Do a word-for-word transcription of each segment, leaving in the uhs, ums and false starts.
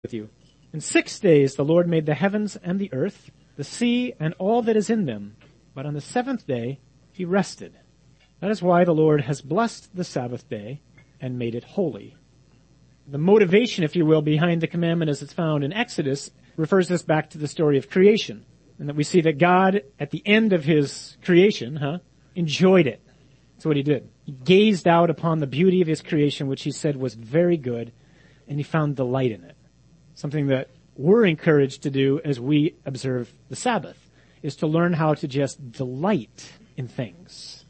with you. In six days the Lord made the heavens and the earth, the sea and all that is in them. But on the seventh day he rested. That is why the Lord has blessed the Sabbath day and made it holy. The motivation, if you will, behind the commandment as it's found in Exodus refers us back to the story of creation. And that we see that God, at the end of his creation, huh, enjoyed it. That's what he did. He gazed out upon the beauty of his creation, which he said was very good, and he found delight in it. Something that we're encouraged to do as we observe the Sabbath is to learn how to just delight in things.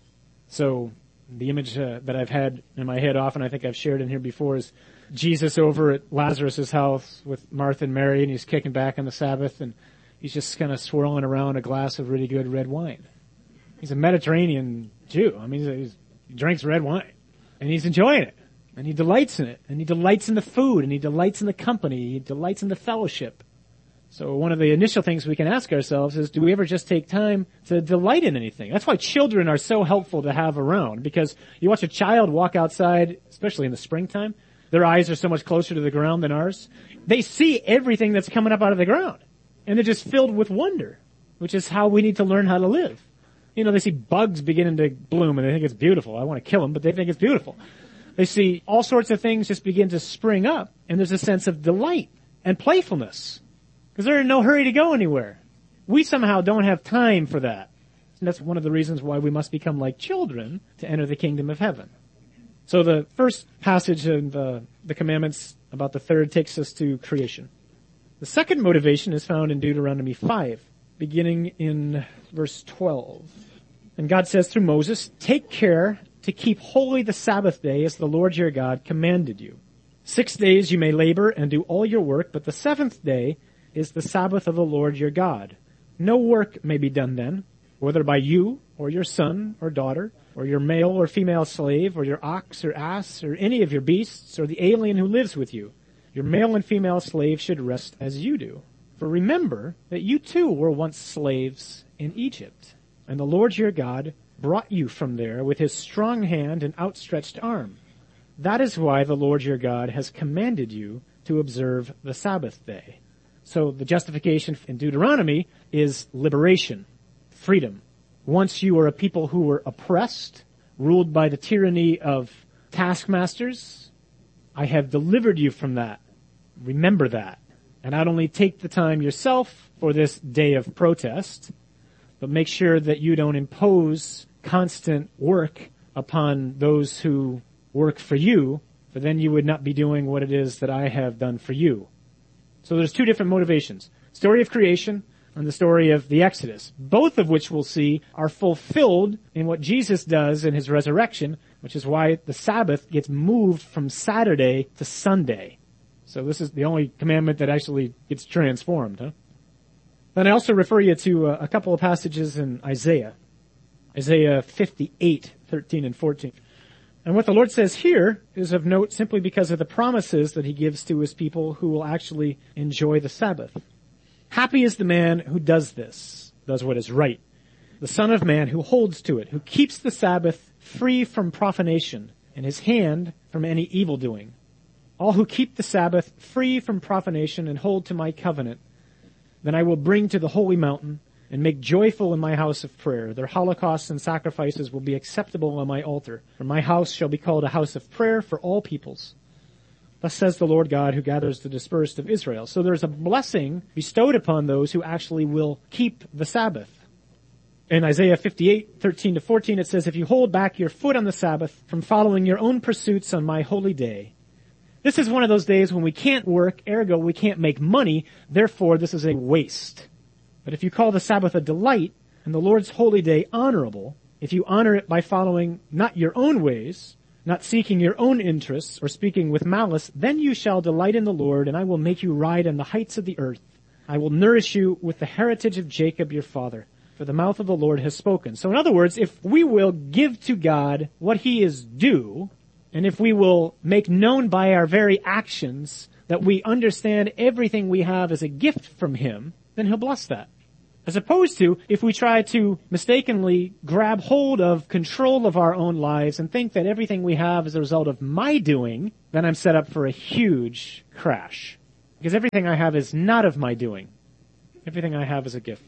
So the image uh, that I've had in my head often, I think I've shared in here before, is Jesus over at Lazarus' house with Martha and Mary, and he's kicking back on the Sabbath, and he's just kind of swirling around a glass of really good red wine. He's a Mediterranean Jew. I mean, he's, he drinks red wine, and he's enjoying it. And he delights in it, and he delights in the food, and he delights in the company, he delights in the fellowship. So one of the initial things we can ask ourselves is, do we ever just take time to delight in anything? That's why children are so helpful to have around, because you watch a child walk outside, especially in the springtime, their eyes are so much closer to the ground than ours. They see everything that's coming up out of the ground, and they're just filled with wonder, which is how we need to learn how to live. You know, they see bugs beginning to bloom, and they think it's beautiful. I want to kill them, but they think it's beautiful. They see all sorts of things just begin to spring up, and there's a sense of delight and playfulness, because they're in no hurry to go anywhere. We somehow don't have time for that. And that's one of the reasons why we must become like children to enter the kingdom of heaven. So the first passage in the, the commandments about the third takes us to creation. The second motivation is found in Deuteronomy five, beginning in verse twelve. And God says through Moses, "Take care to keep holy the Sabbath day as the Lord your God commanded you. Six days you may labor and do all your work, but the seventh day is the Sabbath of the Lord your God. No work may be done then, whether by you or your son or daughter, or your male or female slave, or your ox or ass, or any of your beasts, or the alien who lives with you. Your male and female slave should rest as you do. For remember that you too were once slaves in Egypt, and the Lord your God brought you from there with his strong hand and outstretched arm. That is why the Lord your God has commanded you to observe the Sabbath day." So the justification in Deuteronomy is liberation, freedom. Once you were a people who were oppressed, ruled by the tyranny of taskmasters, I have delivered you from that. Remember that. And not only take the time yourself for this day of protest, but make sure that you don't impose constant work upon those who work for you, for then you would not be doing what it is that I have done for you. So there's two different motivations. Story of creation and the story of the Exodus, both of which we'll see are fulfilled in what Jesus does in his resurrection, which is why the Sabbath gets moved from Saturday to Sunday. So this is the only commandment that actually gets transformed, huh? Then I also refer you to a couple of passages in Isaiah. Isaiah fifty-eight, thirteen and fourteen. And what the Lord says here is of note simply because of the promises that he gives to his people who will actually enjoy the Sabbath. "Happy is the man who does this, does what is right. The Son of Man who holds to it, who keeps the Sabbath free from profanation, and his hand from any evil doing. All who keep the Sabbath free from profanation and hold to my covenant, then I will bring to the holy mountain and make joyful in my house of prayer. Their holocausts and sacrifices will be acceptable on my altar. For my house shall be called a house of prayer for all peoples. Thus says the Lord God who gathers the dispersed of Israel." So there's a blessing bestowed upon those who actually will keep the Sabbath. In Isaiah fifty-eight, thirteen to fourteen, it says, "If you hold back your foot on the Sabbath from following your own pursuits on my holy day." This is one of those days when we can't work, ergo we can't make money, therefore this is a waste. But if you call the Sabbath a delight and the Lord's holy day honorable, if you honor it by following not your own ways, not seeking your own interests or speaking with malice, then you shall delight in the Lord, and I will make you ride on the heights of the earth. I will nourish you with the heritage of Jacob your father, for the mouth of the Lord has spoken. So in other words, if we will give to God what he is due, and if we will make known by our very actions that we understand everything we have as a gift from him, then he'll bless that. As opposed to if we try to mistakenly grab hold of control of our own lives and think that everything we have is a result of my doing, then I'm set up for a huge crash. because everything I have is not of my doing. Everything I have is a gift.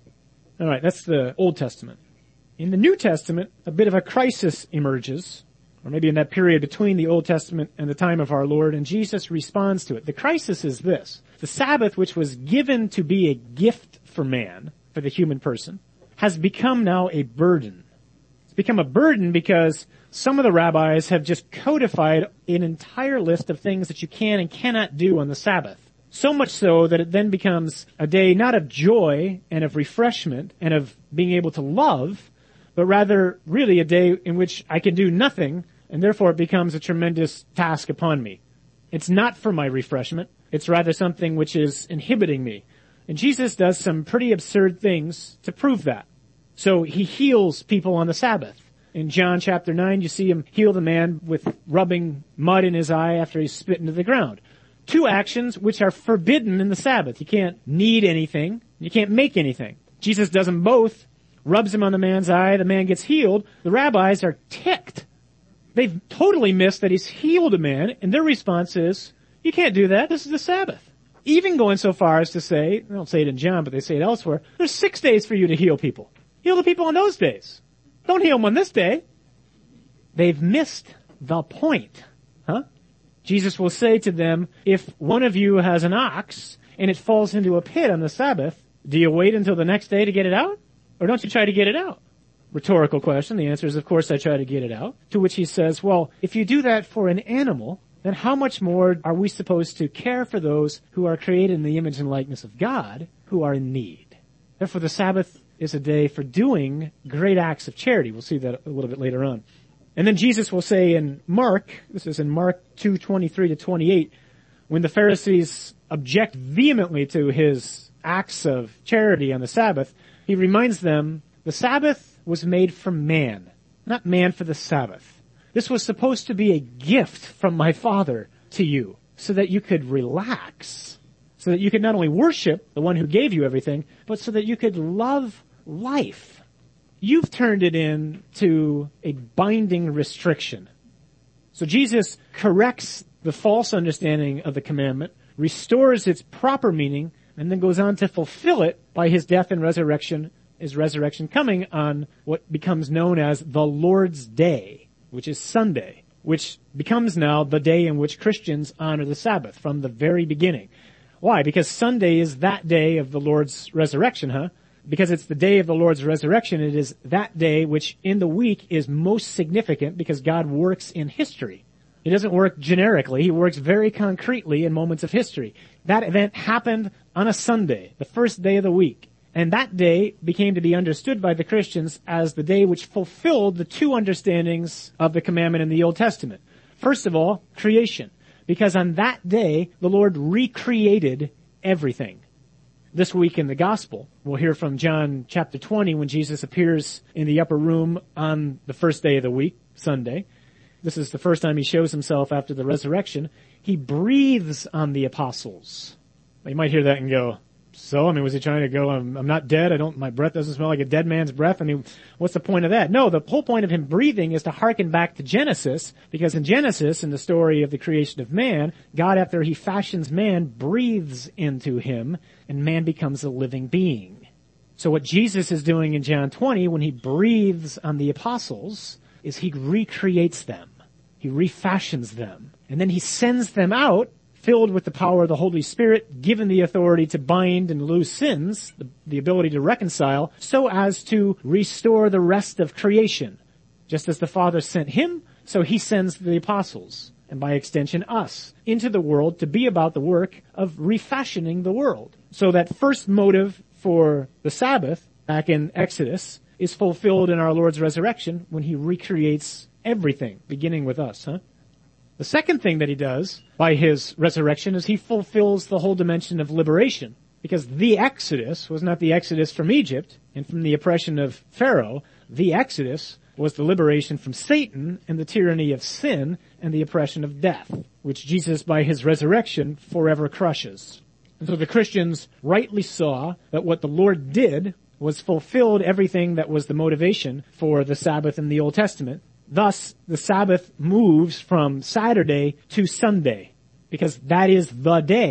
All right, that's the Old Testament. In the New Testament, a bit of a crisis emerges, or maybe in that period between the Old Testament and the time of our Lord, and Jesus responds to it. The crisis is this. The Sabbath, which was given to be a gift for man, for the human person, has become now a burden. It's become a burden because some of the rabbis have just codified an entire list of things that you can and cannot do on the Sabbath. So much so that it then becomes a day not of joy and of refreshment and of being able to love, but rather really a day in which I can do nothing, and therefore it becomes a tremendous task upon me. It's not for my refreshment. It's rather something which is inhibiting me. And Jesus does some pretty absurd things to prove that. So he heals people on the Sabbath. In John chapter nine, you see him heal the man with rubbing mud in his eye after he's spit into the ground. Two actions which are forbidden in the Sabbath. You can't knead anything. You can't make anything. Jesus does them both, rubs him on the man's eye, the man gets healed. The rabbis are ticked. They've totally missed that he's healed a man, and their response is, you can't do that, this is the Sabbath. Even going so far as to say, they don't say it in John, but they say it elsewhere, there's six days for you to heal people. Heal the people on those days. Don't heal them on this day. They've missed the point. Huh? Jesus will say to them, if one of you has an ox and it falls into a pit on the Sabbath, do you wait until the next day to get it out? Or don't you try to get it out? Rhetorical question. The answer is, of course, I try to get it out. To which he says, well, if you do that for an animal, then how much more are we supposed to care for those who are created in the image and likeness of God, who are in need? Therefore, the Sabbath is a day for doing great acts of charity. We'll see that a little bit later on. And then Jesus will say in Mark, this is in Mark two twenty-three to twenty-eight, when the Pharisees object vehemently to his acts of charity on the Sabbath, he reminds them, the Sabbath was made for man, not man for the Sabbath. This was supposed to be a gift from my Father to you, so that you could relax, so that you could not only worship the one who gave you everything, but so that you could love life. You've turned it into a binding restriction. So Jesus corrects the false understanding of the commandment, restores its proper meaning, and then goes on to fulfill it by his death and resurrection, his resurrection coming on what becomes known as the Lord's Day, which is Sunday, which becomes now the day in which Christians honor the Sabbath from the very beginning. Why? Because Sunday is that day of the Lord's resurrection, huh? Because it's the day of the Lord's resurrection, it is that day which in the week is most significant because God works in history. He doesn't work generically. He works very concretely in moments of history. That event happened on a Sunday, the first day of the week. And that day became to be understood by the Christians as the day which fulfilled the two understandings of the commandment in the Old Testament. First of all, creation. Because on that day, the Lord recreated everything. This week in the Gospel, we'll hear from John chapter twenty when Jesus appears in the upper room on the first day of the week, Sunday. This is the first time he shows himself after the resurrection. He breathes on the apostles. You might hear that and go, so, I mean, was he trying to go, I'm, I'm not dead, I don't, my breath doesn't smell like a dead man's breath? I mean, what's the point of that? No, the whole point of him breathing is to hearken back to Genesis, because in Genesis, in the story of the creation of man, God, after he fashions man, breathes into him, and man becomes a living being. So what Jesus is doing in John twenty, when he breathes on the apostles, is he recreates them. He refashions them. And then he sends them out, filled with the power of the Holy Spirit, given the authority to bind and loose sins, the, the ability to reconcile, so as to restore the rest of creation. Just as the Father sent him, so he sends the apostles, and by extension us, into the world to be about the work of refashioning the world. So that first motive for the Sabbath, back in Exodus, is fulfilled in our Lord's resurrection when he recreates everything, beginning with us, huh? The second thing that he does by his resurrection is he fulfills the whole dimension of liberation. Because the Exodus was not the Exodus from Egypt and from the oppression of Pharaoh. The Exodus was the liberation from Satan and the tyranny of sin and the oppression of death, which Jesus by his resurrection forever crushes. And so the Christians rightly saw that what the Lord did was fulfilled everything that was the motivation for the Sabbath in the Old Testament. Thus, the Sabbath moves from Saturday to Sunday, because that is the day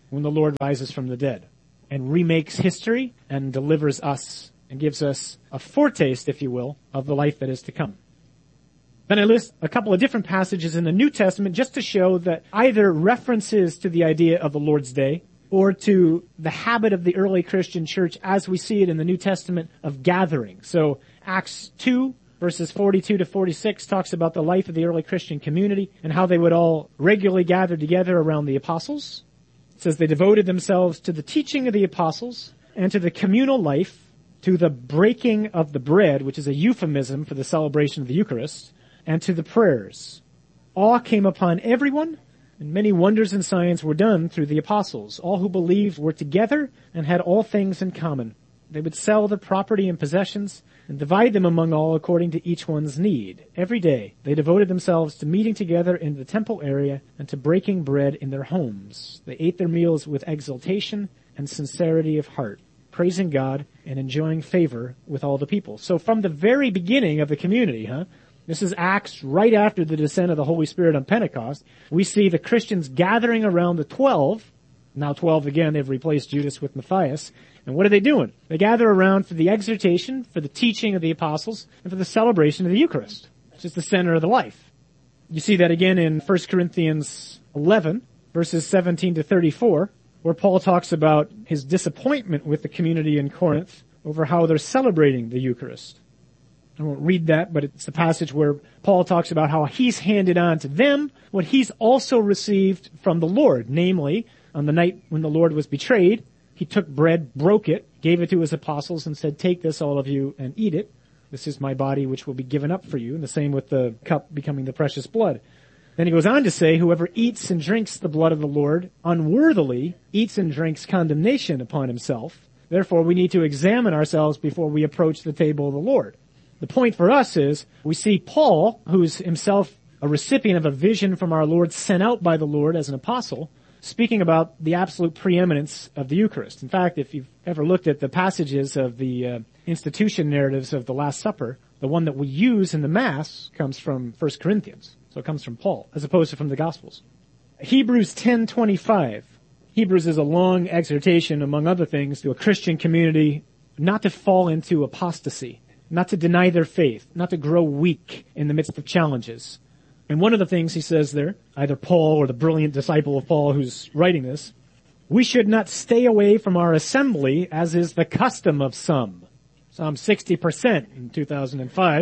when the Lord rises from the dead and remakes history and delivers us and gives us a foretaste, if you will, of the life that is to come. Then I list a couple of different passages in the New Testament just to show that either references to the idea of the Lord's Day or to the habit of the early Christian church as we see it in the New Testament of gathering. So Acts two, verses forty-two to forty-six talks about the life of the early Christian community and how they would all regularly gather together around the apostles. It says they devoted themselves to the teaching of the apostles and to the communal life, to the breaking of the bread, which is a euphemism for the celebration of the Eucharist, and to the prayers. Awe came upon everyone, and many wonders and signs were done through the apostles. All who believed were together and had all things in common. They would sell their property and possessions and divide them among all according to each one's need. Every day they devoted themselves to meeting together in the temple area and to breaking bread in their homes. They ate their meals with exultation and sincerity of heart, praising God and enjoying favor with all the people. So from the very beginning of the community, huh? This is Acts right after the descent of the Holy Spirit on Pentecost. We see the Christians gathering around the twelve. Now twelve again, they've replaced Judas with Matthias. And what are they doing? They gather around for the exhortation, for the teaching of the apostles, and for the celebration of the Eucharist, which is the center of the life. You see that again in First Corinthians eleven, verses seventeen to thirty-four, where Paul talks about his disappointment with the community in Corinth over how they're celebrating the Eucharist. I won't read that, but it's the passage where Paul talks about how he's handed on to them what he's also received from the Lord. Namely, on the night when the Lord was betrayed, he took bread, broke it, gave it to his apostles, and said, "Take this, all of you, and eat it. This is my body, which will be given up for you." And the same with the cup becoming the precious blood. Then he goes on to say, "Whoever eats and drinks the blood of the Lord unworthily eats and drinks condemnation upon himself. Therefore, we need to examine ourselves before we approach the table of the Lord." The point for us is, we see Paul, who's himself a recipient of a vision from our Lord sent out by the Lord as an apostle, speaking about the absolute preeminence of the Eucharist. In fact, if you've ever looked at the passages of the uh, institution narratives of the Last Supper, the one that we use in the Mass comes from First Corinthians. So it comes from Paul, as opposed to from the Gospels. Hebrews ten twenty-five. Hebrews is a long exhortation, among other things, to a Christian community not to fall into apostasy, not to deny their faith, not to grow weak in the midst of challenges. And one of the things he says there, either Paul or the brilliant disciple of Paul who's writing this, we should not stay away from our assembly as is the custom of some. Some sixty percent in two thousand five.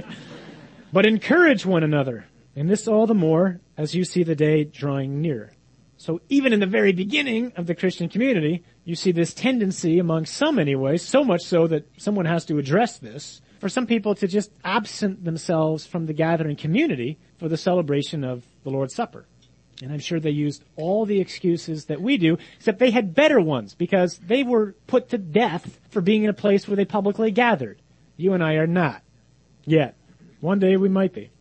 But encourage one another, and this all the more as you see the day drawing near. So even in the very beginning of the Christian community, you see this tendency among some anyway, so much so that someone has to address this, for some people to just absent themselves from the gathering community for the celebration of the Lord's Supper. And I'm sure they used all the excuses that we do, except they had better ones, because they were put to death for being in a place where they publicly gathered. You and I are not. Yet. One day we might be.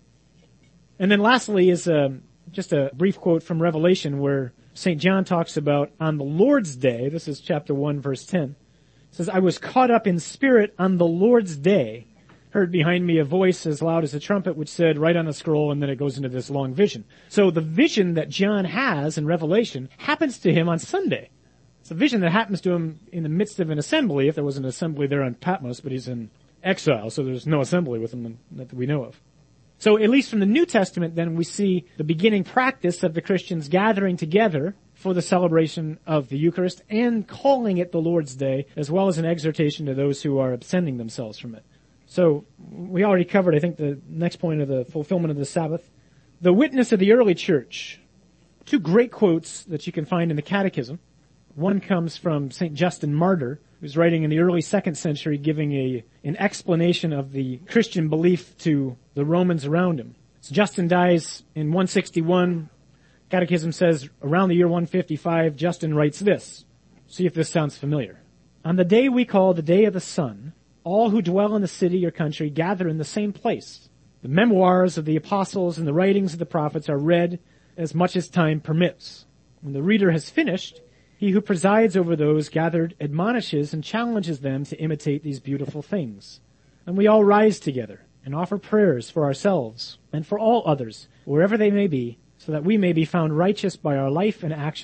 And then lastly is um, just a brief quote from Revelation where Saint John talks about on the Lord's day, this is chapter one, verse ten, it says, "I was caught up in spirit on the Lord's day, heard behind me a voice as loud as a trumpet, which said, write on a scroll," and then it goes into this long vision. So the vision that John has in Revelation happens to him on Sunday. It's a vision that happens to him in the midst of an assembly, if there was an assembly there on Patmos, but he's in exile, so there's no assembly with him that we know of. So at least from the New Testament, then, we see the beginning practice of the Christians gathering together for the celebration of the Eucharist and calling it the Lord's Day, as well as an exhortation to those who are absenting themselves from it. So we already covered, I think, the next point of the fulfillment of the Sabbath. The witness of the early church. Two great quotes that you can find in the Catechism. One comes from Saint Justin Martyr, who's writing in the early second century, giving a an explanation of the Christian belief to the Romans around him. So Justin dies in one sixty-one. Catechism says around the year one fifty-five, Justin writes this. See if this sounds familiar. "On the day we call the Day of the Sun, all who dwell in the city or country gather in the same place. The memoirs of the apostles and the writings of the prophets are read as much as time permits. When the reader has finished, he who presides over those gathered admonishes and challenges them to imitate these beautiful things. And we all rise together and offer prayers for ourselves and for all others, wherever they may be, so that we may be found righteous by our life and actions,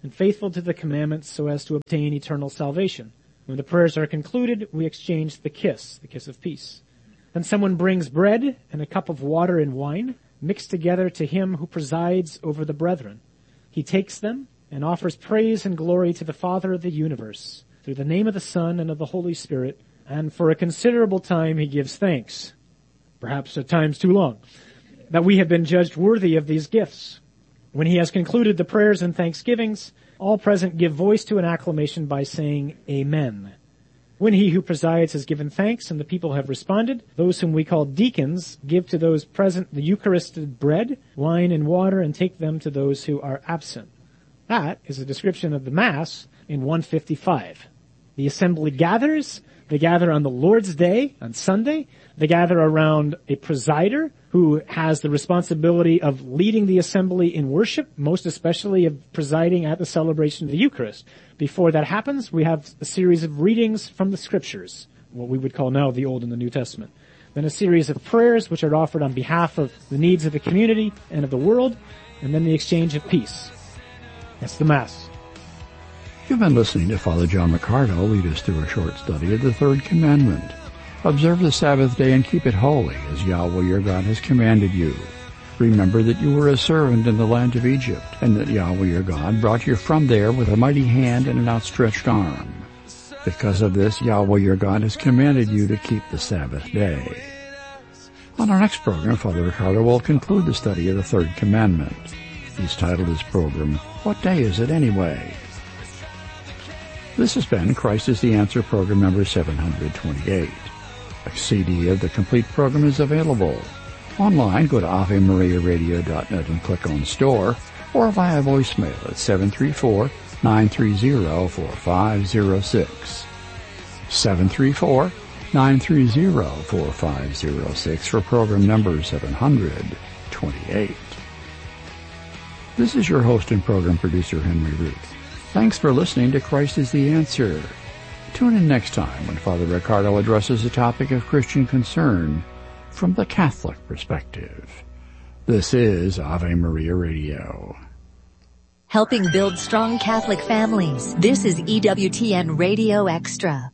and faithful to the commandments so as to obtain eternal salvation. When the prayers are concluded, we exchange the kiss, the kiss of peace. Then someone brings bread and a cup of water and wine, mixed together to him who presides over the brethren. He takes them and offers praise and glory to the Father of the universe, through the name of the Son and of the Holy Spirit, and for a considerable time he gives thanks, perhaps at times too long, that we have been judged worthy of these gifts. When he has concluded the prayers and thanksgivings, all present give voice to an acclamation by saying, Amen. When he who presides has given thanks and the people have responded, those whom we call deacons give to those present the Eucharistic bread, wine, and water, and take them to those who are absent. That is a description of the Mass in one fifty-five. The assembly gathers. They gather on the Lord's Day, on Sunday. They gather around a presider who has the responsibility of leading the assembly in worship, most especially of presiding at the celebration of the Eucharist. Before that happens, we have a series of readings from the Scriptures, what we would call now the Old and the New Testament. Then a series of prayers which are offered on behalf of the needs of the community and of the world, and then the exchange of peace. That's the Mass. You've been listening to Father John Riccardo lead us through a short study of the Third Commandment. Observe the Sabbath day and keep it holy, as Yahweh your God has commanded you. Remember that you were a servant in the land of Egypt, and that Yahweh your God brought you from there with a mighty hand and an outstretched arm. Because of this, Yahweh your God has commanded you to keep the Sabbath day. On our next program, Father Riccardo will conclude the study of the Third Commandment. He's titled his program, What Day Is It Anyway? This has been Christ is the Answer program number seven hundred twenty-eight. A C D of the complete program is available. Online, go to ave maria radio dot net and click on Store, or via voicemail at seven three four, nine three zero, four five zero six. seven three four, nine three zero, four five zero six for program number seven hundred twenty-eight. This is your host and program producer, Henry Root. Thanks for listening to Christ is the Answer. Tune in next time when Father Riccardo addresses a topic of Christian concern from the Catholic perspective. This is Ave Maria Radio. Helping build strong Catholic families. This is E W T N Radio Extra.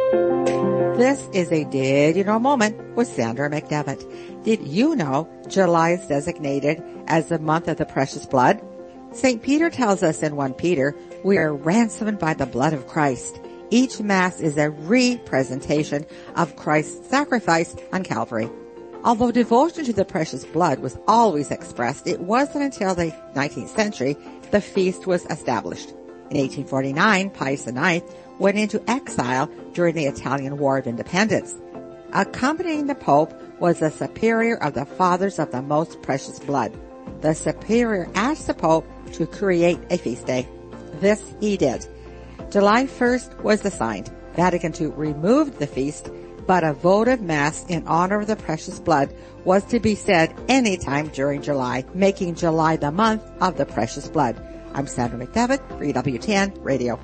This is a Did You Know moment with Sandra McDevitt. Did you know July is designated as the month of the precious blood? Saint Peter tells us in First Peter, we are ransomed by the blood of Christ. Each Mass is a representation of Christ's sacrifice on Calvary. Although devotion to the precious blood was always expressed, it wasn't until the nineteenth century the feast was established. In eighteen forty-nine, Pius the ninth went into exile during the Italian War of Independence. Accompanying the Pope was the Superior of the Fathers of the Most Precious Blood. The Superior asked the Pope to create a feast day. This he did. July first was assigned. Vatican two removed the feast, but a votive Mass in honor of the precious blood was to be said any time during July, making July the month of the precious blood. I'm Sandra McDevitt for E W T N Radio.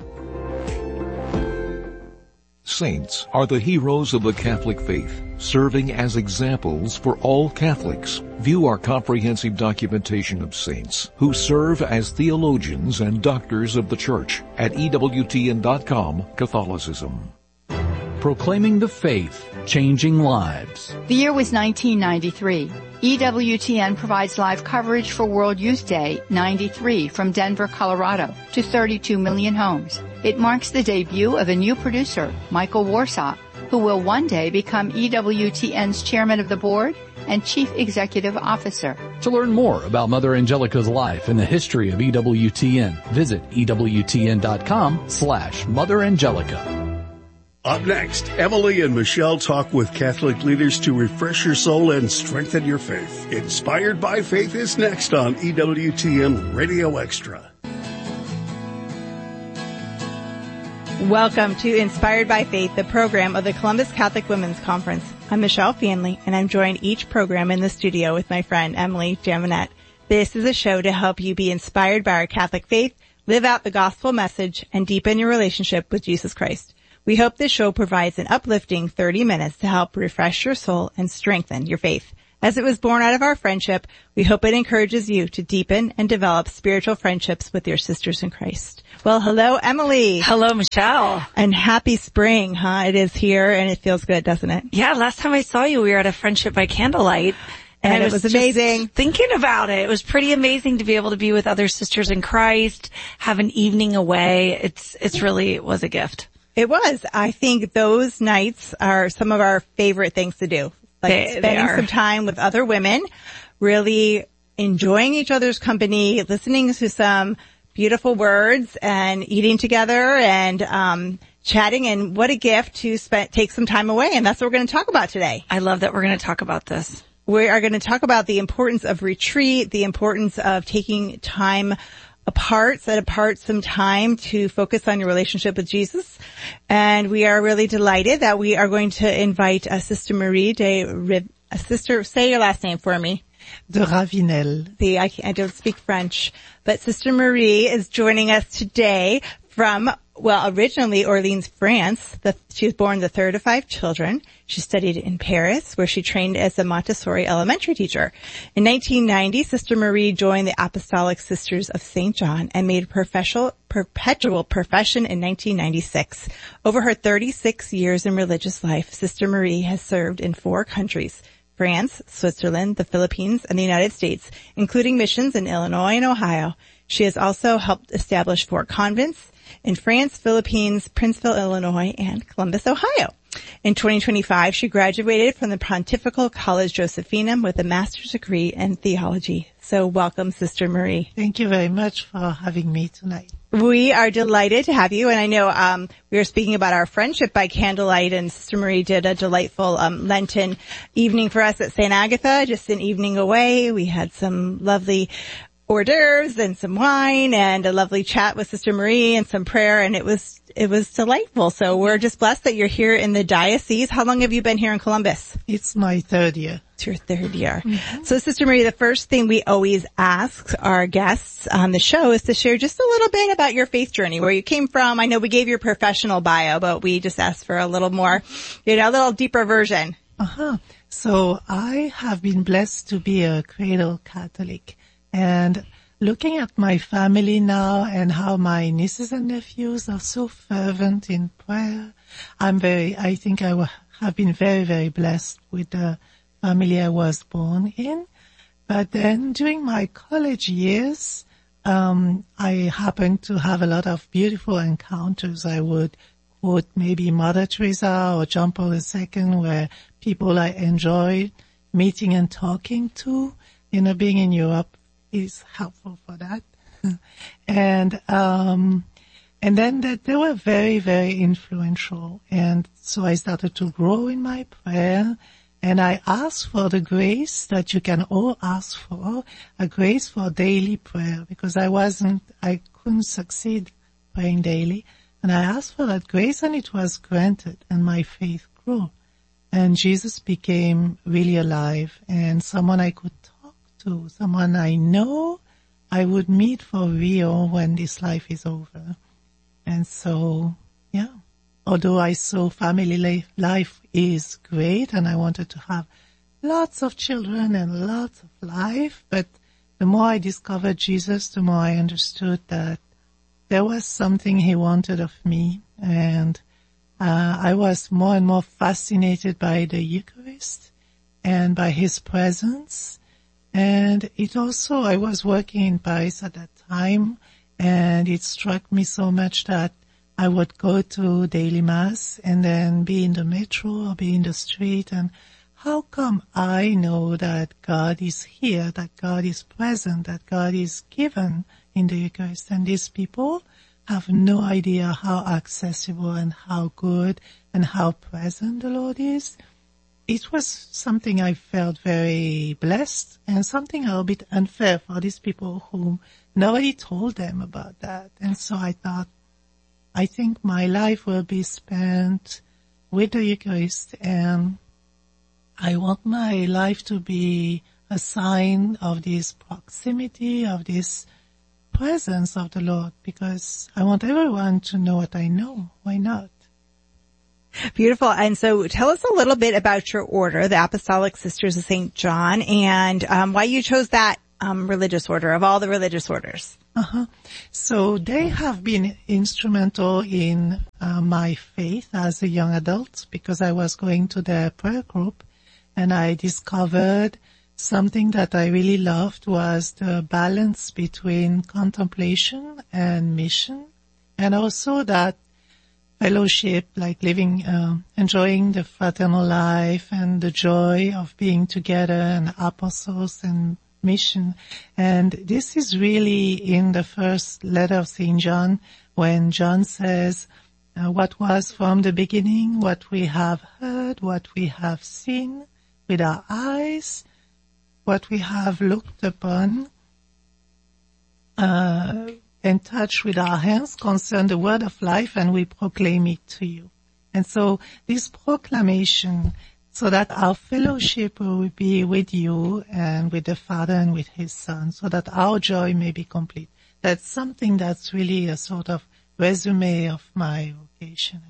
Saints are the heroes of the Catholic faith, serving as examples for all Catholics. View our comprehensive documentation of saints who serve as theologians and doctors of the Church at E W T N dot com Catholicism. Proclaiming the faith, changing lives. The year was nineteen ninety-three. E W T N provides live coverage for World Youth Day ninety-three from Denver, Colorado to thirty-two million homes. It marks the debut of a new producer, Michael Warsaw, who will one day become E W T N's chairman of the board and chief executive officer. To learn more about Mother Angelica's life and the history of E W T N, visit E W T N dot com slash Mother Angelica. Up next, Emily and Michelle talk with Catholic leaders to refresh your soul and strengthen your faith. Inspired by Faith is next on E W T N Radio Extra. Welcome to Inspired by Faith, the program of the Columbus Catholic Women's Conference. I'm Michelle Fanley, and I'm joined each program in the studio with my friend Emily Jaminet. This is a show to help you be inspired by our Catholic faith, live out the gospel message, and deepen your relationship with Jesus Christ. We hope this show provides an uplifting thirty minutes to help refresh your soul and strengthen your faith. As it was born out of our friendship, we hope it encourages you to deepen and develop spiritual friendships with your sisters in Christ. Well, hello, Emily. Hello, Michelle. And happy spring, huh? It is here and it feels good, doesn't it? Yeah, last time I saw you, we were at a Friendship by Candlelight. And, and it I was, was amazing. Thinking about it. It was pretty amazing to be able to be with other sisters in Christ, have an evening away. It's, it's really, it was a gift. It was. I think those nights are some of our favorite things to do. Like they, spending they some time with other women, really enjoying each other's company, listening to some beautiful words and eating together and, um, chatting. And what a gift to spend, take some time away. And that's what we're going to talk about today. I love that we're going to talk about this. We are going to talk about the importance of retreat, the importance of taking time apart, set apart some time to focus on your relationship with Jesus. And we are really delighted that we are going to invite uh, Sister Marie de Riv- a sister, say your last name for me. De Ravenel. See, I, I don't speak French, but Sister Marie is joining us today from, well, originally Orleans, France. The, she was born the third of five children. She studied in Paris, where she trained as a Montessori elementary teacher. In nineteen ninety, Sister Marie joined the Apostolic Sisters of Saint John and made a perpetual, perpetual profession in nineteen ninety-six. Over her thirty-six years in religious life, Sister Marie has served in four countries: France, Switzerland, the Philippines, and the United States, including missions in Illinois and Ohio. She has also helped establish four convents in France, Philippines, Princeville, Illinois, and Columbus, Ohio. In twenty twenty-five, she graduated from the Pontifical College Josephinum with a master's degree in theology. So welcome, Sister Marie. Thank you very much for having me tonight. We are delighted to have you. And I know um we were speaking about our friendship by candlelight, and Sister Marie did a delightful um Lenten evening for us at Saint Agatha, just an evening away. We had some lovely hors d'oeuvres and some wine and a lovely chat with Sister Marie and some prayer, and it was it was delightful. So we're just blessed that you're here in the diocese. How long have you been here in Columbus? It's my third year. It's your third year. Mm-hmm. So Sister Marie, the first thing we always ask our guests on the show is to share just a little bit about your faith journey, where you came from. I know we gave your professional bio, but we just asked for a little more, you know, a little deeper version. Uh-huh. So I have been blessed to be a cradle Catholic. And looking at my family now and how my nieces and nephews are so fervent in prayer, I'm very, I think I w- have been very, very blessed with the family I was born in. But then during my college years, um, I happened to have a lot of beautiful encounters. I would quote maybe Mother Teresa or John Paul the Second, where people I enjoyed meeting and talking to. You know, being in Europe is helpful for that. and, um, and then that they were very, very influential. And so I started to grow in my prayer, and I asked for the grace that you can all ask for, a grace for daily prayer, because I wasn't, I couldn't succeed praying daily. And I asked for that grace, and it was granted, and my faith grew. And Jesus became really alive and someone I could to someone I know I would meet for real when this life is over. And so, yeah, although I saw family life, life is great and I wanted to have lots of children and lots of life, but the more I discovered Jesus, the more I understood that there was something he wanted of me. And uh, I was more and more fascinated by the Eucharist and by his presence. And it also, I was working in Paris at that time, and it struck me so much that I would go to daily mass and then be in the metro or be in the street, and how come I know that God is here, that God is present, that God is given in the Eucharist, and these people have no idea how accessible and how good and how present the Lord is. It was something I felt very blessed and something a little bit unfair for these people whom nobody told them about that. And so I thought, I think my life will be spent with the Eucharist, and I want my life to be a sign of this proximity, of this presence of the Lord, because I want everyone to know what I know. Why not? Beautiful. And so tell us a little bit about your order, the Apostolic Sisters of Saint John, and um, why you chose that um, religious order of all the religious orders. Uh-huh. So they have been instrumental in uh, my faith as a young adult, because I was going to their prayer group and I discovered something that I really loved was the balance between contemplation and mission, and also that fellowship, like living, um, enjoying the fraternal life and the joy of being together and apostles and mission. And this is really in the first letter of Saint John, when John says, uh, what was from the beginning, what we have heard, what we have seen with our eyes, what we have looked upon, uh, and touched with our hands concern the word of life, and we proclaim it to you. And so this proclamation, so that our fellowship will be with you and with the Father and with His Son, so that our joy may be complete. That's something that's really a sort of resume of my vocation.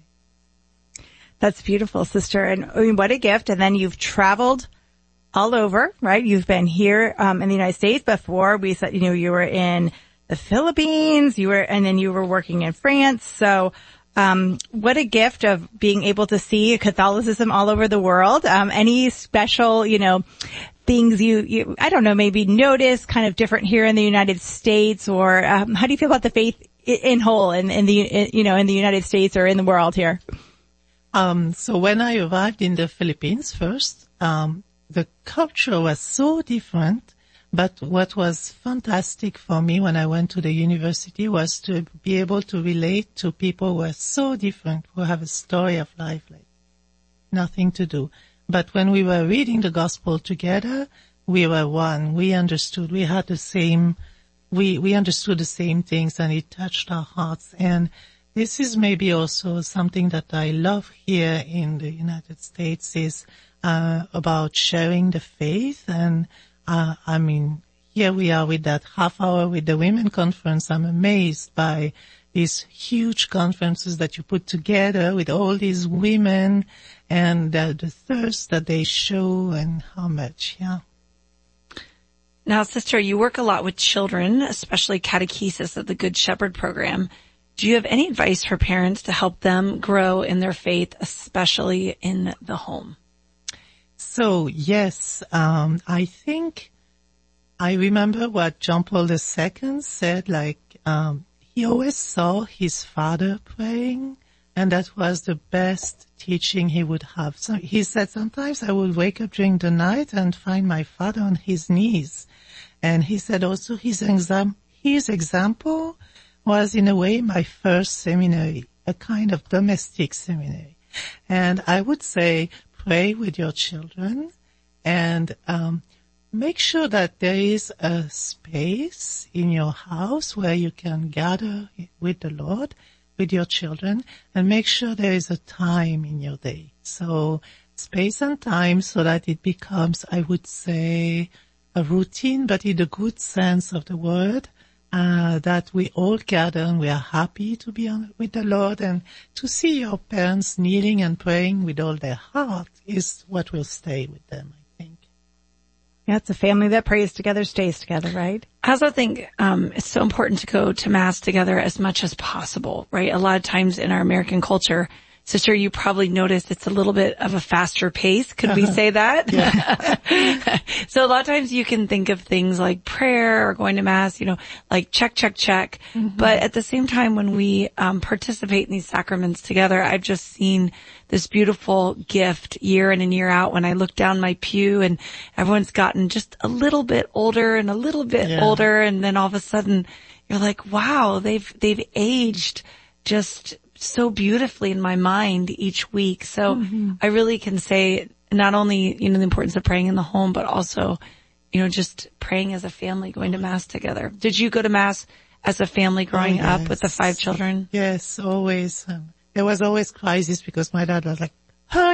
That's beautiful, sister. And I mean, what a gift. And then you've traveled all over, right? You've been here um, in the United States before. We said, you know, you were in the Philippines, you were, and then you were working in France. So, um, what a gift of being able to see Catholicism all over the world. Um, any special, you know, things you, you, I don't know, maybe notice kind of different here in the United States, or, um, how do you feel about the faith in, in whole in, in the, in, you know, in the United States or in the world here? Um, so when I arrived in the Philippines first, um, the culture was so different. But what was fantastic for me when I went to the university was to be able to relate to people who are so different, who have a story of life like nothing to do. But when we were reading the gospel together, we were one. We understood. We had the same, we, we understood the same things, and it touched our hearts. And this is maybe also something that I love here in the United States, is uh, about sharing the faith. And Uh, I mean, here we are with that half hour with the women conference. I'm amazed by these huge conferences that you put together with all these women, and uh, the thirst that they show, and how much, yeah. Now, sister, you work a lot with children, especially catechesis of the Good Shepherd program. Do you have any advice for parents to help them grow in their faith, especially in the home? So, yes, um, I think I remember what John Paul the Second said, like, um, he always saw his father praying, and that was the best teaching he would have. So he said, sometimes I would wake up during the night and find my father on his knees. And he said also his exam, his example was in a way my first seminary, a kind of domestic seminary. And I would say, pray with your children, and um, make sure that there is a space in your house where you can gather with the Lord, with your children, and make sure there is a time in your day. So space and time, so that it becomes, I would say, a routine, but in the good sense of the word, Uh, that we all gather and we are happy to be on, with the Lord, and to see your parents kneeling and praying with all their heart is what will stay with them, I think. Yeah, it's a family that prays together, stays together, right? I also think um it's so important to go to Mass together as much as possible, right? A lot of times in our American culture, sister, you probably noticed it's a little bit of a faster pace. Could we say that? Yeah. So a lot of times you can think of things like prayer or going to Mass, you know, like check, check, check. Mm-hmm. But at the same time, when we um participate in these sacraments together, I've just seen this beautiful gift year in and year out when I look down my pew and everyone's gotten just a little bit older and a little bit yeah. older. And then all of a sudden you're like, wow, they've, they've aged just so beautifully in my mind each week. So mm-hmm. I really can say not only, you know, the importance of praying in the home, but also, you know, just praying as a family, going to Mass together. Did you go to Mass as a family growing oh, yes. up with the five children? Yes, always. Um, there was always crisis because my dad was like, hurry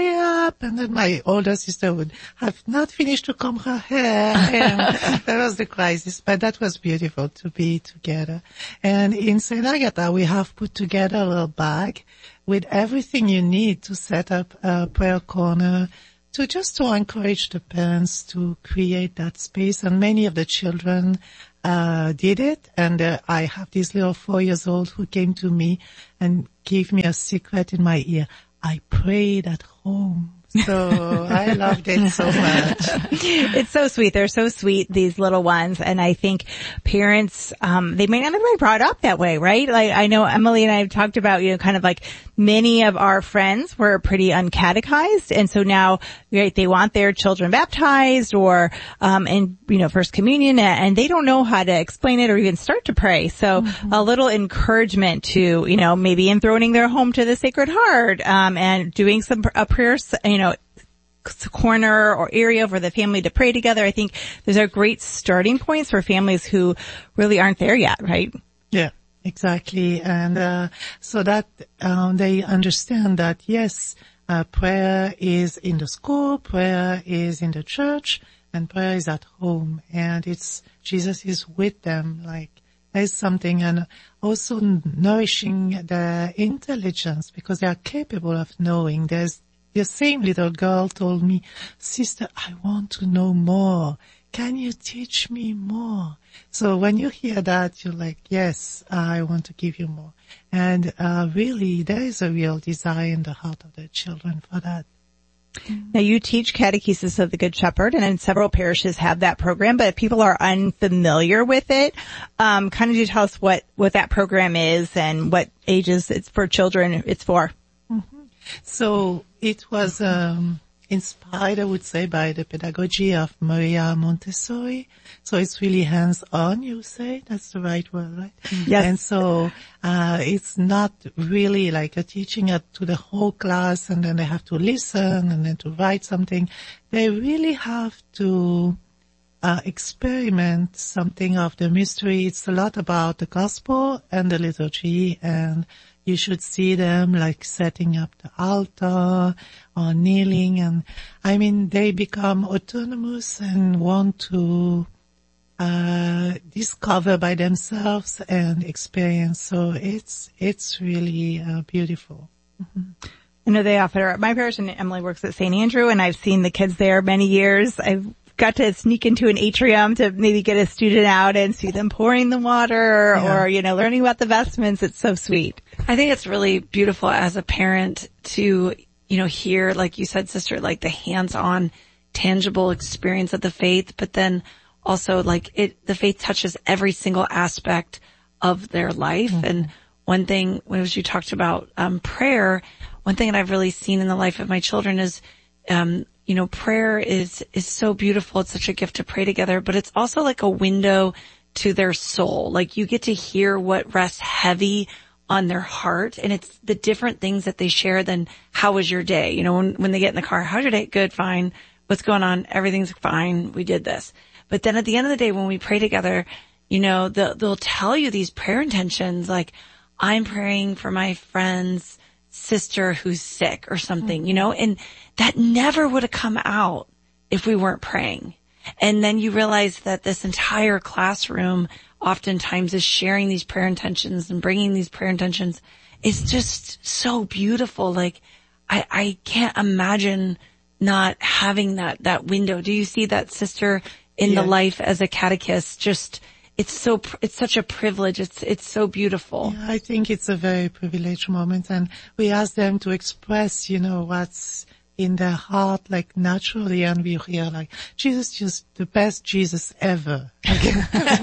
up, and then my older sister would have not finished to comb her hair, and that was the crisis. But that was beautiful to be together. And in Saint Agatha, we have put together a little bag with everything you need to set up a prayer corner, to just to encourage the parents to create that space. And many of the children uh did it. And uh, I have this little four years old who came to me and gave me a secret in my ear. I prayed at home. So I loved it so much. It's so sweet. They're so sweet, these little ones. And I think parents, um, they may not have been brought up that way, right? Like, I know Emily and I have talked about, you know, kind of like many of our friends were pretty uncatechized. And so now, right, they want their children baptized or, um, in, you know, first communion, and they don't know how to explain it or even start to pray. So mm-hmm. a little encouragement to, you know, maybe enthroning their home to the Sacred Heart, um, and doing some, a prayer, you know, corner or area for the family to pray together. I think those are great starting points for families who really aren't there yet, right? Yeah, exactly. And uh so that um they understand that, yes, uh prayer is in the school, prayer is in the church, and prayer is at home. And it's Jesus is with them. Like, there's something, and also nourishing their intelligence, because they are capable of knowing. There's The same little girl told me, "Sister, I want to know more. Can you teach me more?" So when you hear that, you're like, yes, I want to give you more. And uh really, there is a real desire in the heart of the children for that. Now, you teach Catechesis of the Good Shepherd, and several parishes have that program, but if people are unfamiliar with it, um, kind of do tell us what, what that program is and what ages it's for children it's for. Mm-hmm. So it was um inspired, I would say, by the pedagogy of Maria Montessori. So it's really hands-on, you say? That's the right word, right? Yes. And so uh it's not really like a teaching it to the whole class, and then they have to listen and then to write something. They really have to uh experiment something of the mystery. It's a lot about the gospel and the liturgy, and you should see them like setting up the altar or kneeling. And I mean, they become autonomous and want to uh discover by themselves and experience. So it's, it's really uh, beautiful. Mm-hmm. I know they offer, my parish, and Emily works at Saint Andrew, and I've seen the kids there many years. I've got to sneak into an atrium to maybe get a student out and see them pouring the water, yeah. or, you know, learning about the vestments. It's so sweet. I think it's really beautiful as a parent to, you know, hear, like you said, sister, like the hands-on, tangible experience of the faith, but then also like it, the faith touches every single aspect of their life. Mm-hmm. And one thing, as you talked about, um, prayer, one thing that I've really seen in the life of my children is, um, you know, prayer is, is so beautiful. It's such a gift to pray together, but it's also like a window to their soul. Like you get to hear what rests heavy on their heart, and it's the different things that they share than how was your day? You know, when, when they get in the car, how's your day? Good, fine. What's going on? Everything's fine. We did this. But then at the end of the day, when we pray together, you know, they'll, they'll tell you these prayer intentions, like, I'm praying for my friend's sister who's sick or something, mm-hmm. you know, and that never would have come out if we weren't praying. And then you realize that this entire classroom oftentimes is sharing these prayer intentions and bringing these prayer intentions. It's just so beautiful. Like, I, I can't imagine not having that, that window. Do you see that, sister, in yeah. the life as a catechist? Just, it's so, it's such a privilege. It's, it's so beautiful. Yeah, I think it's a very privileged moment, and we ask them to express, you know, what's in their heart, like naturally, and we hear like, Jesus, just the best Jesus ever. This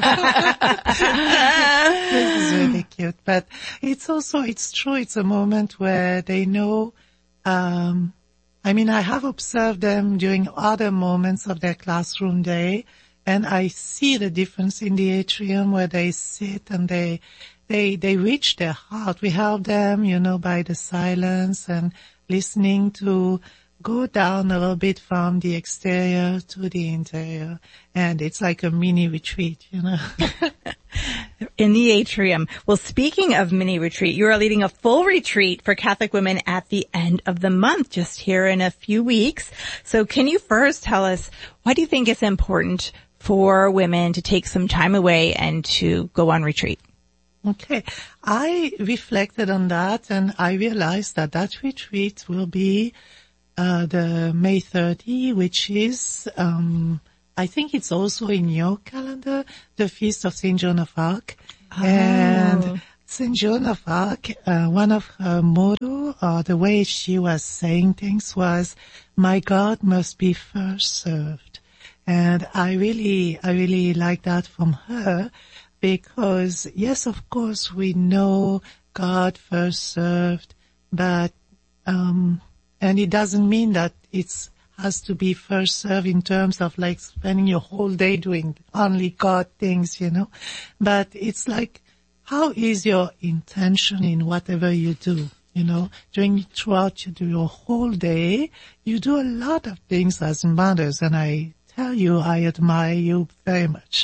is really cute, but it's also, it's true, it's a moment where they know, um, I mean, I have observed them during other moments of their classroom day, and I see the difference in the atrium where they sit and they, they, they reach their heart. We help them, you know, by the silence and listening to go down a little bit from the exterior to the interior. And it's like a mini retreat, you know. in the atrium. Well, speaking of mini retreat, you are leading a full retreat for Catholic women at the end of the month, just here in a few weeks. So can you first tell us, why do you think it's important for women to take some time away and to go on retreat? Okay. I reflected on that and I realized that that retreat will be uh the May thirtieth, which is, um I think it's also in your calendar, the Feast of Saint Joan of Arc. Oh. And Saint Joan of Arc, uh, one of her motto, or the way she was saying things was, my God must be first served. And I really, I really like that from her because, yes, of course, we know God first served, but, um, and it doesn't mean that it's has to be first served in terms of like spending your whole day doing only God things, you know, but it's like, how is your intention in whatever you do? You know, during throughout you do your whole day, you do a lot of things as mothers, and I tell you, I admire you very much.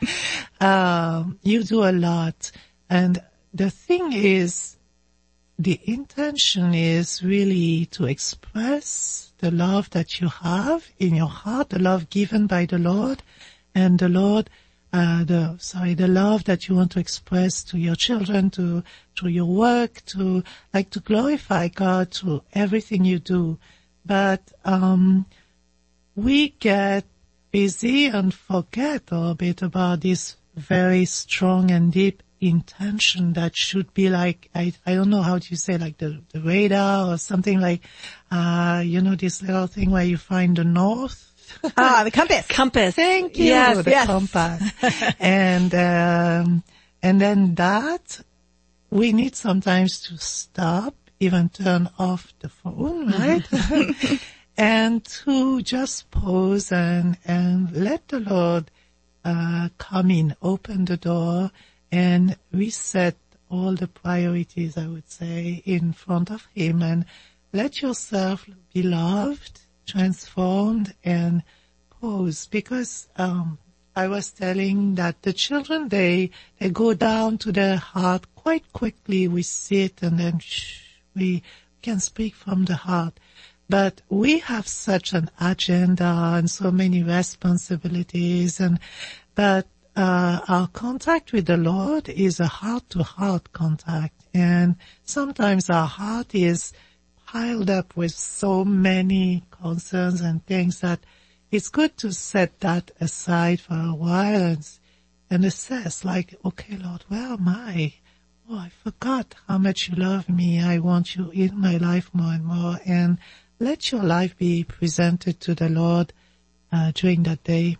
um, you do a lot, and the thing is, the intention is really to express the love that you have in your heart, the love given by the Lord, and the Lord, uh, the, sorry, the love that you want to express to your children, to, through your work, to, like, to glorify God through everything you do. But, um, we get busy and forget a little bit about this very strong and deep intention that should be like, I, I don't know how to say, like the, the radar or something like, uh, you know, this little thing where you find the north. Ah, the compass. Compass. Thank you. Yes, the yes. compass. and, um, and then that, we need sometimes to stop, even turn off the phone, right? And to just pause and, and let the Lord, uh, come in, open the door, and reset all the priorities, I would say, in front of Him, and let yourself be loved, transformed, and pause. Because um I was telling that the children, they they go down to their heart quite quickly. We sit and then shh, we can speak from the heart. But we have such an agenda and so many responsibilities, and but Uh, our contact with the Lord is a heart-to-heart contact, and sometimes our heart is piled up with so many concerns and things that it's good to set that aside for a while and, and assess, like, okay, Lord, where am I? Oh, I forgot how much you love me. I want you in my life more and more, and let your life be presented to the Lord uh, during that day.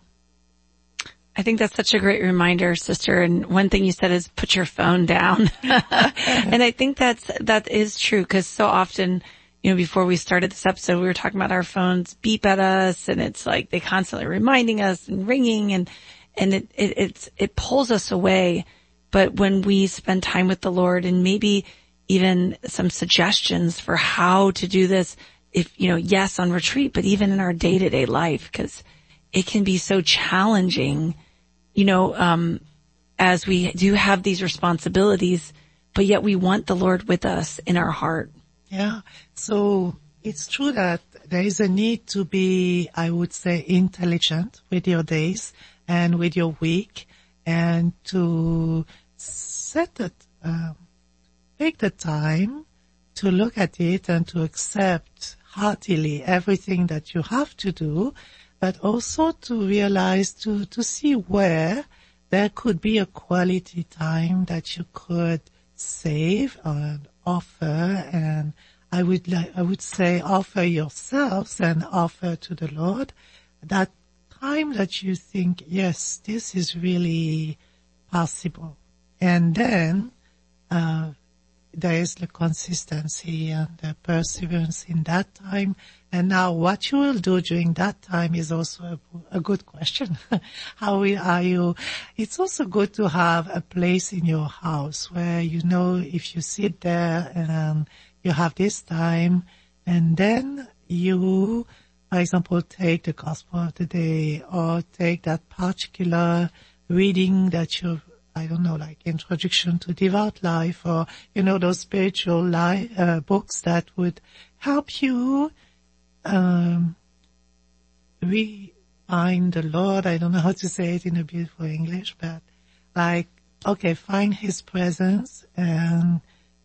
I think that's such a great reminder, sister. And one thing you said is put your phone down. And I think that's, that is true, because so often, you know, before we started this episode, we were talking about our phones beep at us, and it's like they constantly reminding us and ringing, and, and it, it, it's, it pulls us away. But when we spend time with the Lord, and maybe even some suggestions for how to do this, if, you know, yes, on retreat, but even in our day-to-day life, because it can be so challenging, you know, um, as we do have these responsibilities, but yet we want the Lord with us in our heart. Yeah. So it's true that there is a need to be, I would say, intelligent with your days and with your week, and to set it, um, take the time to look at it and to accept heartily everything that you have to do, but also to realize, to, to see where there could be a quality time that you could save or offer. And I would like, I would say offer yourselves and offer to the Lord that time that you think, yes, this is really possible. And then, uh, there is the consistency and the perseverance in that time. And now what you will do during that time is also a, a good question. How are you? It's also good to have a place in your house where, you know, if you sit there and you have this time, and then you, for example, take the Gospel of the day, or take that particular reading that you I don't know, like Introduction to Devout Life, or, you know, those spiritual life, uh, books that would help you, um, re-find the Lord. I don't know how to say it in a beautiful English, but like, okay, find His presence and,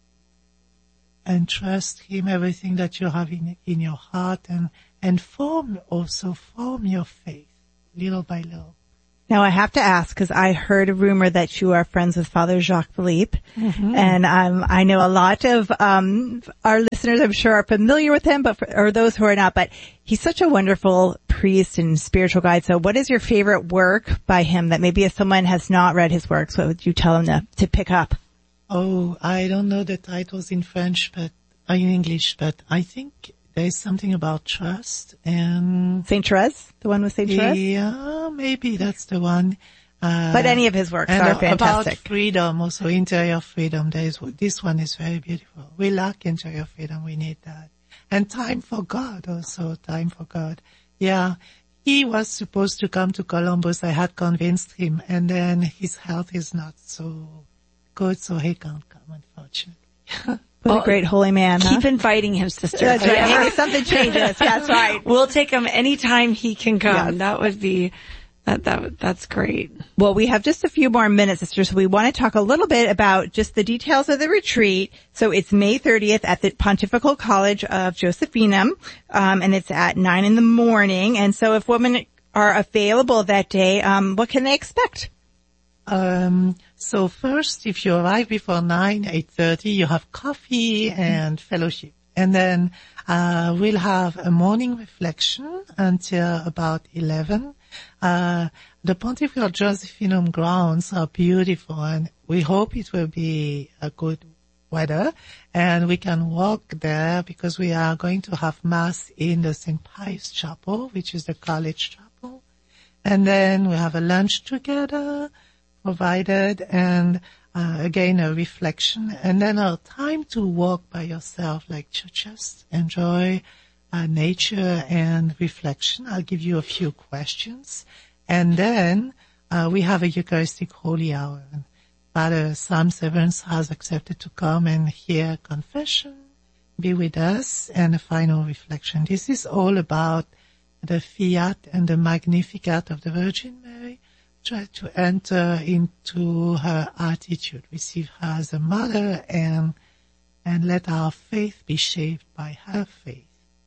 and trust Him, everything that you have in, in your heart, and, and form, also form your faith little by little. Now I have to ask, because I heard a rumor that you are friends with Father Jacques Philippe, mm-hmm. and um, I know a lot of um, our listeners, I'm sure, are familiar with him, but for, or those who are not. But he's such a wonderful priest and spiritual guide. So, what is your favorite work by him that maybe if someone has not read his works, what would you tell them to, to pick up? Oh, I don't know the titles in French, but uh, in English, but I think there's something about trust and Saint Therese, the one with Saint Therese. Yeah, maybe that's the one. Uh, but any of his works and are fantastic. About freedom, also interior freedom. There is this one is very beautiful. We lack interior freedom. We need that, and time for God also. Time for God. Yeah, he was supposed to come to Columbus. I had convinced him, and then his health is not so good, so he can't come, unfortunately. What oh, a great holy man. Keep huh? inviting him, sister. That's right. Maybe something changes. That's right. We'll take him anytime he can come. Yes. That would be, that, that, that's great. Well, we have just a few more minutes, sister, so we want to talk a little bit about just the details of the retreat. So it's May thirtieth at the Pontifical College of Josephinum, um, and it's at nine in the morning. And so if women are available that day, um, what can they expect? Um, so first, if you arrive before nine, eight thirty, you have coffee and fellowship. And then, uh, we'll have a morning reflection until about eleven. Uh, the Pontifical Josephinum grounds are beautiful, and we hope it will be a good weather, and we can walk there because we are going to have Mass in the Saint Pius Chapel, which is the college chapel. And then we have a lunch together, provided, and uh, again a reflection, and then a time to walk by yourself, like to just enjoy uh, nature and reflection. I'll give you a few questions, and then uh, we have a Eucharistic Holy Hour. And Father Sam Severance has accepted to come and hear confession, be with us, and a final reflection. This is all about the Fiat and the Magnificat of the Virgin Mary. Try to enter into her attitude, receive her as a mother, and and let our faith be shaped by her faith.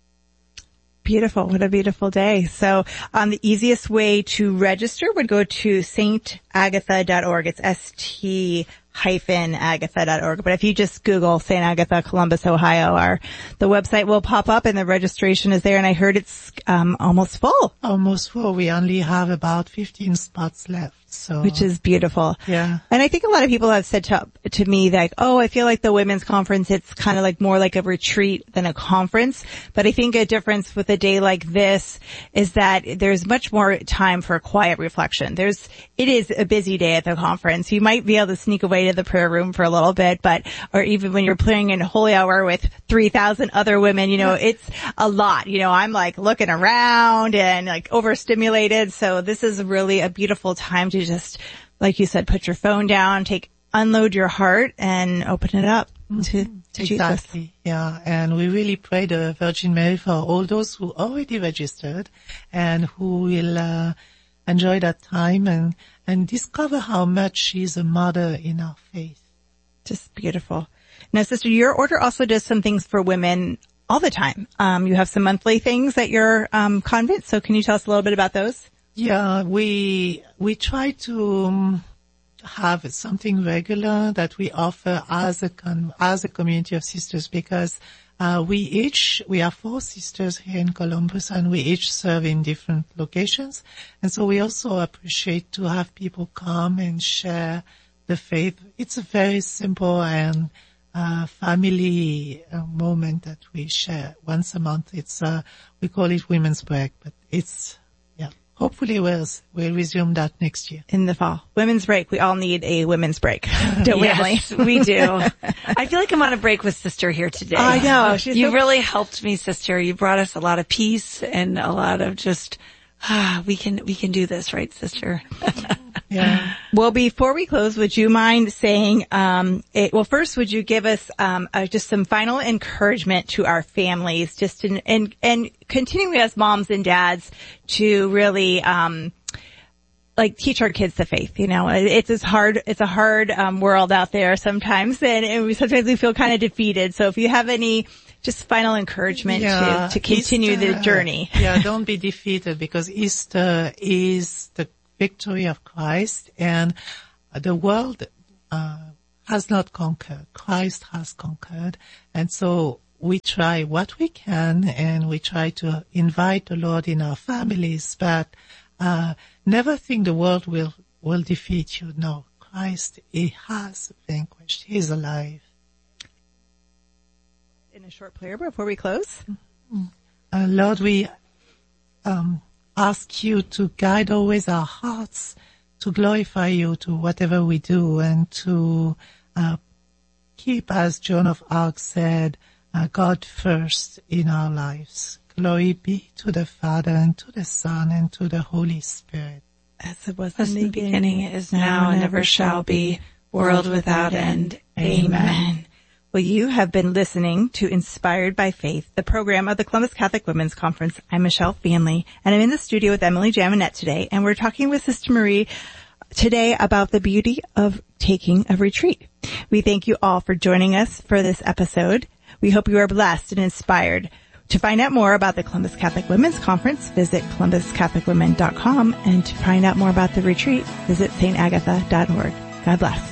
Beautiful. What a beautiful day. So um, the easiest way to register would go to saint agatha dot org. It's S T hyphen agatha dot org. But if you just Google Saint Agatha, Columbus, Ohio, our, the website will pop up and the registration is there. And I heard it's um, almost full. Almost full. We only have about fifteen spots left. So, which is beautiful. Yeah. And I think a lot of people have said to, to me like, oh, I feel like the women's conference, it's kind of like more like a retreat than a conference. But I think a difference with a day like this is that there's much more time for quiet reflection. There's, it is a busy day at the conference. You might be able to sneak away to the prayer room for a little bit, but, or even when you're praying in holy hour with three thousand other women, you know, it's a lot. You know, I'm like looking around and like overstimulated. So this is really a beautiful time to just, like you said, put your phone down, take, unload your heart and open it up to, to exactly. Jesus. Yeah. And we really pray the Virgin Mary for all those who already registered and who will, uh, enjoy that time and, and discover how much she's a mother in our faith. Just beautiful. Now, sister, your order also does some things for women all the time. Um, you have some monthly things at your, um, convent. So can you tell us a little bit about those? Yeah, we, we try to um, have something regular that we offer as a, con- as a community of sisters because, uh, we each, we are four sisters here in Columbus and we each serve in different locations. And so we also appreciate to have people come and share the faith. It's a very simple and, uh, family uh, moment that we share once a month. It's, uh, we call it Women's Break, but it's, hopefully we'll, we'll resume that next year. In the fall. Women's break. We all need a women's break. Don't we, Emily? Yes, we do. I feel like I'm on a break with sister here today. I know. She's you so... really helped me, sister. You brought us a lot of peace and a lot of just, ah, we can, we can do this, right, sister? Yeah. Well, before we close, would you mind saying, um, it, well, first, would you give us, um, uh, just some final encouragement to our families, just in, and, and continuing as moms and dads to really, um, like teach our kids the faith, you know, it's as hard, it's a hard, um, world out there sometimes, and, and we, sometimes we feel kind of defeated. So if you have any just final encouragement yeah, to, to continue Easter, the journey. Yeah, don't be defeated, because Easter is the victory of Christ, and the world uh, has not conquered. Christ has conquered. And so we try what we can, and we try to invite the Lord in our families, but uh, never think the world will, will defeat you. No, Christ, He has vanquished. He is alive. In a short prayer before we close. Uh, Lord, we um, ask you to guide always our hearts to glorify you to whatever we do, and to uh, keep, as Joan of Arc said, uh, God first in our lives. Glory be to the Father, and to the Son, and to the Holy Spirit. As it was As in the beginning, it is now, and ever shall be, world without end. Amen. Well, you have been listening to Inspired by Faith, the program of the Columbus Catholic Women's Conference. I'm Michelle Fanley, and I'm in the studio with Emily Jaminet today, and we're talking with Sister Marie today about the beauty of taking a retreat. We thank you all for joining us for this episode. We hope you are blessed and inspired. To find out more about the Columbus Catholic Women's Conference, visit columbus catholic women dot com, and to find out more about the retreat, visit st agatha dot org. God bless.